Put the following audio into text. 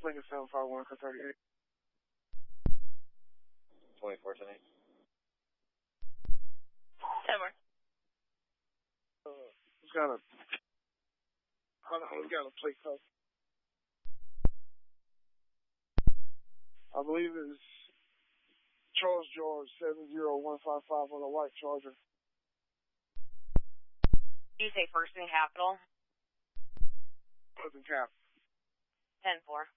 Lincoln 751, 38. 2478. 10 more. It's got a, hold on, we got a plate cuff. I believe it's Charles George 70155 on a white Charger. Do you say first in capital? First in cap. 10-4.